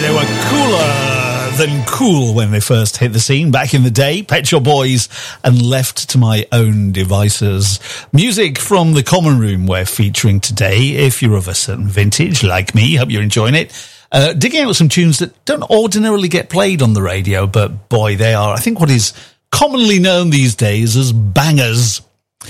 They were cooler than cool when they first hit the scene back in the day. Pet Shop Boys and Left to My Own Devices. Music from the Common Room we're featuring today. If you're of a certain vintage like me, hope you're enjoying it. Digging out some tunes that don't ordinarily get played on the radio, but boy, they are, I think, what is commonly known these days as bangers.